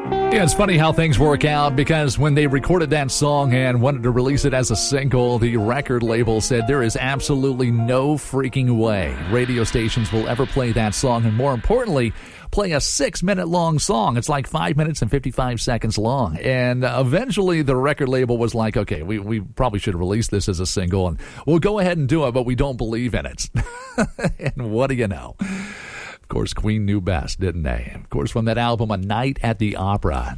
Yeah, it's funny how things work out, because when they recorded that song and wanted to release it as a single, the record label said there is absolutely no freaking way radio stations will ever play that song, and more importantly, play a 6-minute long song. It's like 5 minutes and 55 seconds long. And eventually the record label was like, okay, we probably should release this as a single, and we'll go ahead and do it, but we don't believe in it. And what do you know? Of course, Queen knew best, didn't they? Of course, from that album, A Night at the Opera,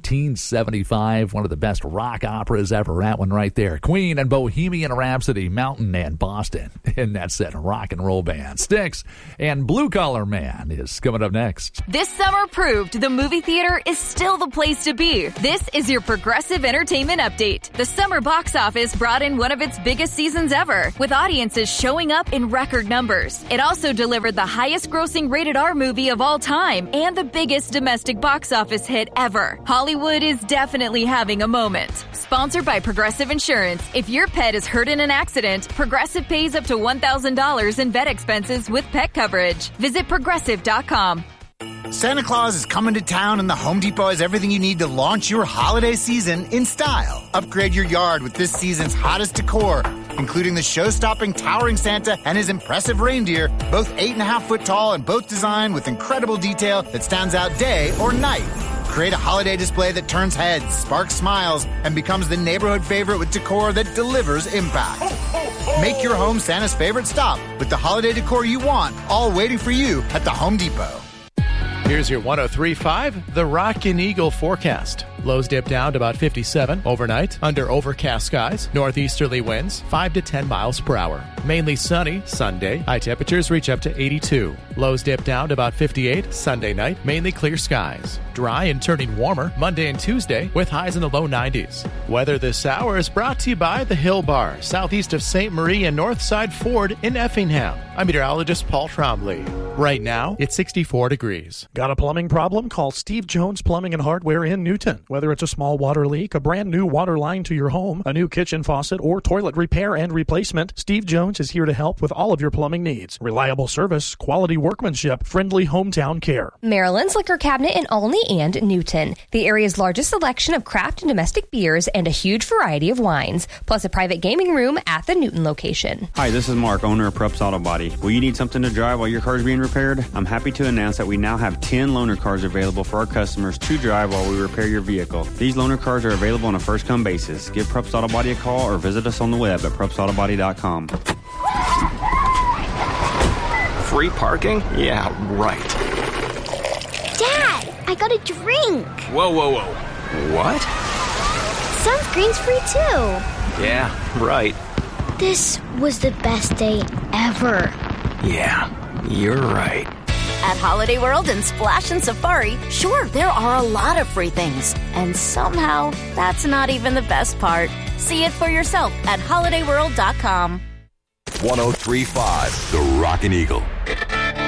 1975, one of the best rock operas ever. That one right there. Queen and Bohemian Rhapsody, Mountain and Boston. In that set, rock and roll band. Styx and Blue Collar Man is coming up next. This summer proved the movie theater is still the place to be. This is your Progressive Entertainment Update. The summer box office brought in one of its biggest seasons ever, with audiences showing up in record numbers. It also delivered the highest grossing rated R movie of all time and the biggest domestic box office hit ever. Hollywood is definitely having a moment. Sponsored by Progressive Insurance. If your pet is hurt in an accident, Progressive pays up to $1,000 in vet expenses with pet coverage. Visit Progressive.com. Santa Claus is coming to town, and the Home Depot has everything you need to launch your holiday season in style. Upgrade your yard with this season's hottest decor, including the show-stopping towering Santa and his impressive reindeer, both 8.5 foot tall and both designed with incredible detail that stands out day or night. Create a holiday display that turns heads, sparks smiles, and becomes the neighborhood favorite with decor that delivers impact. Make your home Santa's favorite stop with the holiday decor you want, all waiting for you at the Home Depot. Here's your 103.5, the Rockin' Eagle forecast. Lows dip down to about 57 overnight under overcast skies. Northeasterly winds 5 to 10 miles per hour. Mainly sunny Sunday. High temperatures reach up to 82. Lows dip down to about 58 Sunday night. Mainly clear skies. Dry and turning warmer Monday and Tuesday with highs in the low 90s. Weather this hour is brought to you by the Hill Bar, southeast of St. Marie and Northside Ford in Effingham. I'm meteorologist Paul Trombley. Right now, it's 64 degrees. Got a plumbing problem? Call Steve Jones Plumbing and Hardware in Newton. Whether it's a small water leak, a brand new water line to your home, a new kitchen faucet, or toilet repair and replacement, Steve Jones is here to help with all of your plumbing needs. Reliable service, quality workmanship, friendly hometown care. Maryland's Liquor Cabinet in Olney and Newton. The area's largest selection of craft and domestic beers and a huge variety of wines, plus a private gaming room at the Newton location. Hi, this is Mark, owner of Preps Auto Body. Will you need something to drive while your car is being repaired? I'm happy to announce that we now have 10 loaner cars available for our customers to drive while we repair your vehicle. These loaner cars are available on a first-come basis. Give Preps Auto Body a call or visit us on the web at prepsautobody.com. Free parking? Yeah, right. Dad, I got a drink. Whoa. What? Sunscreen's free too. Yeah, right. This was the best day ever. Yeah, you're right. At Holiday World and Splash and Safari, sure, there are a lot of free things. And somehow, that's not even the best part. See it for yourself at holidayworld.com. 103.5, the Rockin' Eagle.